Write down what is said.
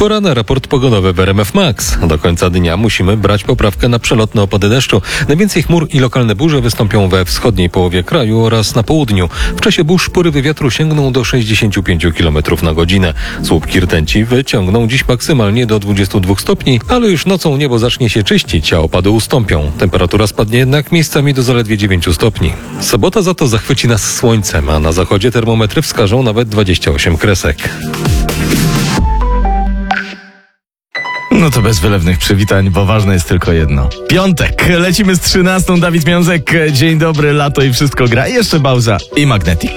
Pora na raport pogodowy w RMF Max. Do końca dnia musimy brać poprawkę na przelotne opady deszczu. Najwięcej chmur i lokalne burze wystąpią we wschodniej połowie kraju oraz na południu. W czasie burz porywy wiatru sięgną do 65 km na godzinę. Słupki rtęci wyciągną dziś maksymalnie do 22 stopni, ale już nocą niebo zacznie się czyścić, a opady ustąpią. Temperatura spadnie jednak miejscami do zaledwie 9 stopni. Sobota za to zachwyci nas słońcem, a na zachodzie termometry wskażą nawet 28 kresek. No to bez wylewnych przywitań, bo ważne jest tylko jedno. Piątek, lecimy z 13. Dawid Miązek. Dzień dobry, lato i wszystko gra. I jeszcze Bauza i Magnetic.